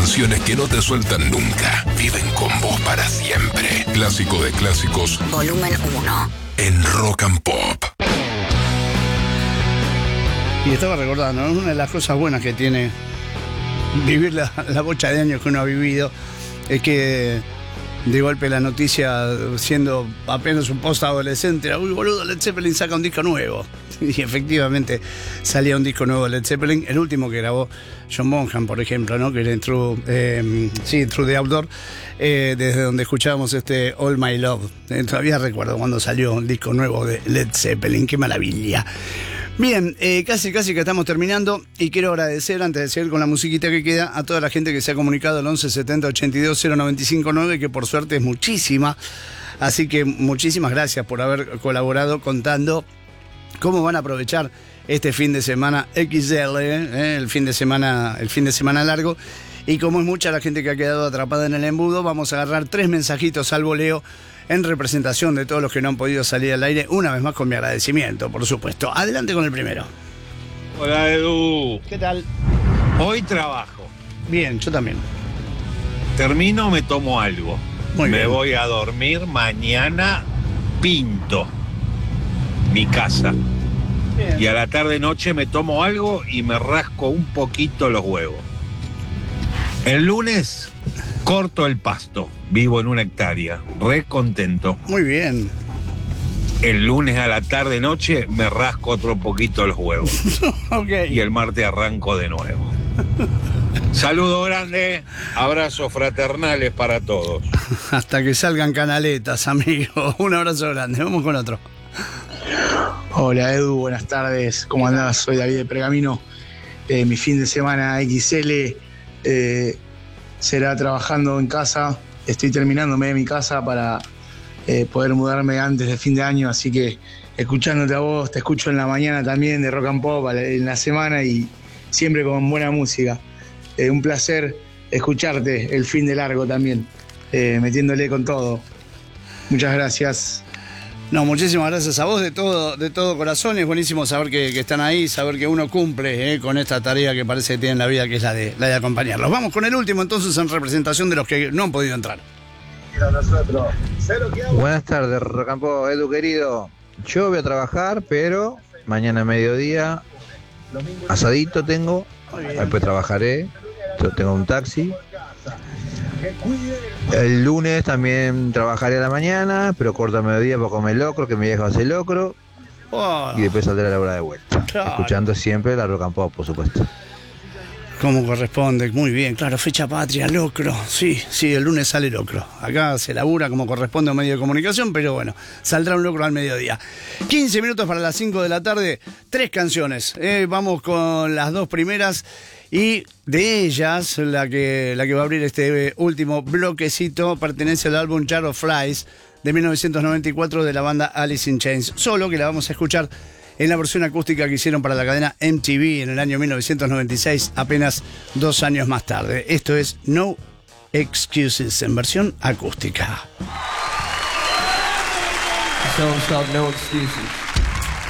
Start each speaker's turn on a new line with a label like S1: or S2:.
S1: canciones que no te sueltan nunca. Viven con vos para siempre. Clásico de clásicos.
S2: Volumen 1.
S1: En Rock and Pop.
S3: Y estaba recordando, ¿no? Una de las cosas buenas que tiene vivir la bocha de años que uno ha vivido es que de golpe la noticia, siendo apenas un post-adolescente, era, uy, boludo, Led Zeppelin saca un disco nuevo. Y efectivamente salía un disco nuevo de Led Zeppelin, el último que grabó John Bonham, por ejemplo, ¿no? Que era Through the Outdoor, desde donde escuchábamos All My Love. Todavía recuerdo cuando salió un disco nuevo de Led Zeppelin, qué maravilla. Bien, casi que estamos terminando y quiero agradecer, antes de seguir con la musiquita que queda, a toda la gente que se ha comunicado al 11 70 82 0959, que por suerte es muchísima, así que muchísimas gracias por haber colaborado contando cómo van a aprovechar este fin de semana XL, el fin de semana largo, y como es mucha la gente que ha quedado atrapada en el embudo, vamos a agarrar 3 mensajitos al voleo en representación de todos los que no han podido salir al aire, una vez más con mi agradecimiento, por supuesto. Adelante con el primero.
S4: Hola, Edu.
S3: ¿Qué tal?
S4: Hoy trabajo.
S3: Bien, yo también.
S4: Termino, me tomo algo.
S3: Muy
S4: me
S3: bien.
S4: voy a dormir, mañana pinto mi casa.
S3: Bien.
S4: Y a la tarde-noche me tomo algo y me rasco un poquito los huevos. El lunes corto el pasto, vivo en 1 hectárea, re contento.
S3: Muy bien.
S4: El lunes a la tarde-noche me rasco otro poquito los huevos.
S3: Ok.
S4: Y el martes arranco de nuevo. Saludo grande, abrazos fraternales para todos.
S3: Hasta que salgan canaletas, amigo. Un abrazo grande. Vamos con otro.
S5: Hola Edu, buenas tardes. ¿Cómo andás? Soy David de Pergamino. Mi fin de semana XL será trabajando en casa. Estoy terminándome de mi casa para poder mudarme antes del fin de año, así que escuchándote a vos, te escucho en la mañana también de Rock and Pop en la semana y siempre con buena música. Un placer escucharte el fin de largo también, metiéndole con todo. Muchas gracias.
S3: No, muchísimas gracias a vos de todo corazón. Es buenísimo saber que están ahí, saber que uno cumple con esta tarea que parece que tiene en la vida, que es la de acompañarlos. Vamos con el último entonces en representación de los que no han podido entrar.
S6: Buenas tardes, Rock and Pop, Edu querido. Yo voy a trabajar, pero mañana a mediodía asadito tengo, después trabajaré, tengo un taxi. El lunes también trabajaré a la mañana, pero corto a mediodía para comer locro, que mi vieja hace locro.
S3: Oh,
S6: Y después saldré a la hora de vuelta.
S3: Claro.
S6: Escuchando siempre la Rock and Pop, por supuesto.
S3: como corresponde, muy bien, claro, fecha patria, locro, sí, el lunes sale locro. Acá se labura como corresponde a un medio de comunicación, pero bueno, saldrá un locro al mediodía. 15 minutos para las 5 de la tarde, 3 canciones. Vamos con las 2 primeras y de ellas, la que va a abrir este último bloquecito pertenece al álbum Jar of Flies de 1994 de la banda Alice in Chains. Solo que la vamos a escuchar en la versión acústica que hicieron para la cadena MTV en el año 1996, apenas 2 años más tarde. Esto es No Excuses en versión acústica.
S7: The song's called No Excuses.